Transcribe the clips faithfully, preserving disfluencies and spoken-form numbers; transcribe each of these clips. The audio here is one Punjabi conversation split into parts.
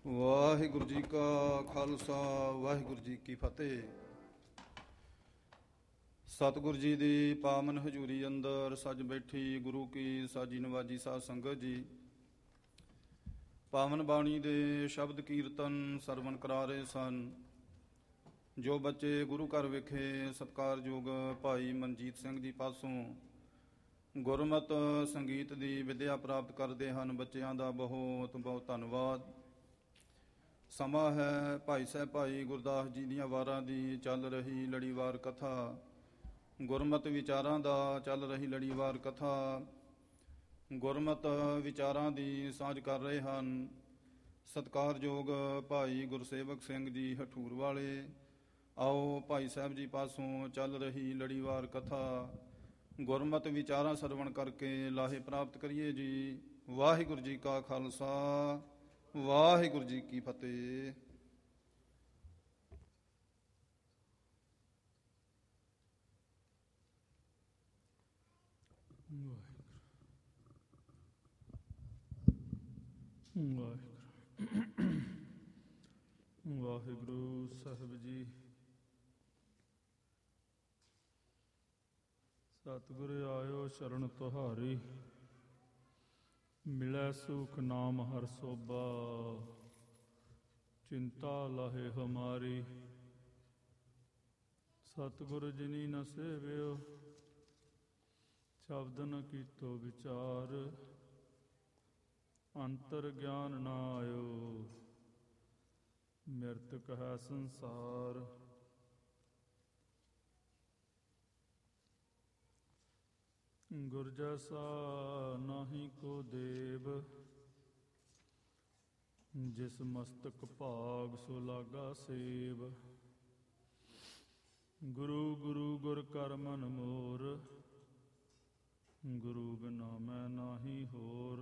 ਵਾਹਿਗੁਰੂ ਜੀ ਕਾ ਖਾਲਸਾ ਵਾਹਿਗੁਰੂ ਜੀ ਕੀ ਫਤਿਹ। ਸਤਿਗੁਰੂ ਜੀ ਦੀ ਪਾਵਨ ਹਜ਼ੂਰੀ ਅੰਦਰ ਸੱਜ ਬੈਠੀ ਗੁਰੂ ਕੀ ਸਾਜੀ ਨਵਾਜੀ ਸਾਧ ਸੰਗਤ ਜੀ, ਪਾਵਨ ਬਾਣੀ ਦੇ ਸ਼ਬਦ ਕੀਰਤਨ ਸਰਵਣ ਕਰਾ ਰਹੇ ਸਨ। ਜੋ ਬੱਚੇ ਗੁਰੂ ਘਰ ਵਿਖੇ ਸਤਿਕਾਰਯੋਗ ਭਾਈ ਮਨਜੀਤ ਸਿੰਘ ਜੀ ਪਾਸੋਂ ਗੁਰਮਤਿ ਸੰਗੀਤ ਦੀ ਵਿੱਦਿਆ ਪ੍ਰਾਪਤ ਕਰਦੇ ਹਨ, ਬੱਚਿਆਂ ਦਾ ਬਹੁਤ ਬਹੁਤ ਧੰਨਵਾਦ। ਸਮਾਂ ਹੈ ਭਾਈ ਸਾਹਿਬ ਭਾਈ ਗੁਰਦਾਸ ਜੀ ਦੀਆਂ ਵਾਰਾਂ ਦੀ ਚੱਲ ਰਹੀ ਲੜੀਵਾਰ ਕਥਾ, ਗੁਰਮਤਿ ਵਿਚਾਰਾਂ ਦਾ ਚੱਲ ਰਹੀ ਲੜੀਵਾਰ ਕਥਾ, ਗੁਰਮਤਿ ਵਿਚਾਰਾਂ ਦੀ ਸਾਂਝ ਕਰ ਰਹੇ ਹਨ ਸਤਿਕਾਰਯੋਗ ਭਾਈ ਗੁਰਸੇਵਕ ਸਿੰਘ ਜੀ ਹਠੂਰ ਵਾਲੇ। ਆਓ ਭਾਈ ਸਾਹਿਬ ਜੀ ਪਾਸੋਂ ਚੱਲ ਰਹੀ ਲੜੀਵਾਰ ਕਥਾ ਗੁਰਮਤਿ ਵਿਚਾਰਾਂ ਸਰਵਣ ਕਰਕੇ ਲਾਹੇ ਪ੍ਰਾਪਤ ਕਰੀਏ ਜੀ। ਵਾਹਿਗੁਰੂ ਜੀ ਕਾ ਖਾਲਸਾ ਵਾਹਿਗੁਰੂ ਜੀ ਕੀ ਫਤਿਹ। ਵਾਹਿਗੁਰੂ ਵਾਹਿਗੁਰੂ ਸਾਹਿਬ ਜੀ। ਸਤਿਗੁਰ ਆਇਓ ਸ਼ਰਨ ਤੁਹਾਰੀ, ਮਿਲੈ ਸੁਖ ਨਾਮ ਹਰ ਸੋਭਾ, ਚਿੰਤਾ ਲਾਹੇ ਹਮਾਰੀ। ਸਤਿਗੁਰ ਜਿਨੀ ਨ ਸੇਵਿਓ, ਸ਼ਬਦ ਨ ਕੀਤੋ ਵਿਚਾਰ, ਅੰਤਰ ਗਿਆਨ ਨਾ ਆਇਓ, ਮਿਰਤਕ ਹੈ ਸੰਸਾਰ। ਗੁਰ ਜੈਸਾ ਨਾਹੀ ਕੋ ਦੇਵ, ਜਿਸ ਮਸਤਕ ਭਾਗ ਸੋ ਲਾਗਾ ਸੇਵ। ਗੁਰੂ ਗੁਰੂ ਗੁਰ ਕਰ ਮਨ ਮੋਰ, ਗੁਰੂ ਬਿਨਾ ਮੈਂ ਨਾਹੀ ਹੋਰ।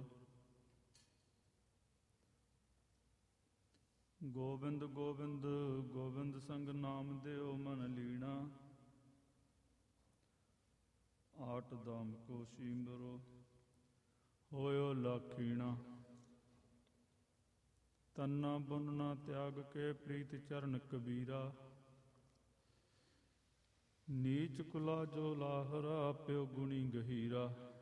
ਗੋਬਿੰਦ ਗੋਬਿੰਦ ਗੋਬਿੰਦ ਸੰਗ ਨਾਮ ਦਿਓ ਮਨ ਲੀਣਾ, ਆਟ ਦਾਮ ਕੋ ਸੀਮਰੋ ਹੋਇਓ ਲਾਖੀਣਾ। ਤੰਨਾ ਬੁਨਨਾ ਤਿਆਗ ਕੇ ਪ੍ਰੀਤ ਚਰਨ ਕਬੀਰਾ, ਨੀਚ ਕੁਲਾ ਜੋ ਲਾਹਰਾ ਪਿਓ ਗੁਣੀ ਗਹੀਰਾ।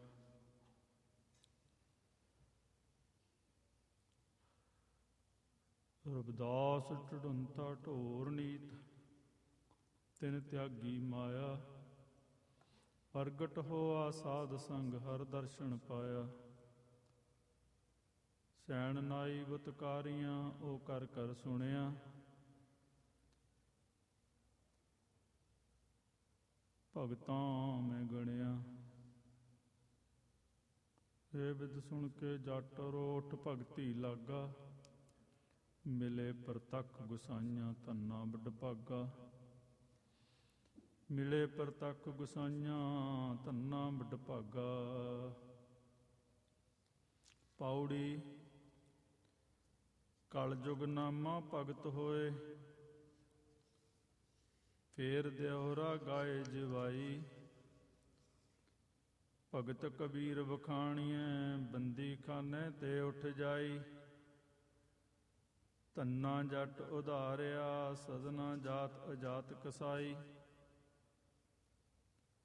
ਰਵਿਦਾਸ ਢੁੰਡੰਤਾ ਢੋਰ ਨੀਤ, ਤਿਨ ਤਿਆਗੀ ਮਾਇਆ। ਪ੍ਰਗਟ ਹੋਆ ਸਾਧ ਸੰਗ ਹਰ ਦਰਸ਼ਨ ਪਾਇਆ, ਸੈਣ ਨਾਈ ਬੁਤਕਾਰੀਆਂ ਉਹ ਕਰ ਕਰ ਸੁਣਿਆ। ਭਗਤਾਂ ਮੈਂ ਗਣਿਆ, ਇਹ ਵਿਦ ਸੁਣ ਕੇ ਜੱਟ ਰੋਟ ਭਗਤੀ ਲਾਗਾ। ਮਿਲੇ ਪ੍ਰਤੱਖ ਗੁਸਾਈਆਂ ਧੰਨਾ ਵੱਡ ਭਾਗਾ, ਮਿਲੇ ਪ੍ਰਤੱਖ ਗੁਸਾਈਆਂ ਧੰਨਾ ਵੱਡ ਭਾਗਾ। ਪੌੜੀ ਕਲ ਜੁਗ ਨਾਮਾ ਭਗਤ ਹੋਏ, ਫੇਰ ਦਿਉਰਾ ਗਾਏ ਜਿਵਾਈ। ਭਗਤ ਕਬੀਰ ਵਖਾਣੀਐ, ਬੰਦੀ ਖਾਨੇ ਤੇ ਉੱਠ ਜਾਈ। ਧੰਨਾ ਜੱਟ ਉਧਾਰਿਆ, ਸਦਨਾ ਜਾਤ ਅਜਾਤ ਕਸਾਈ।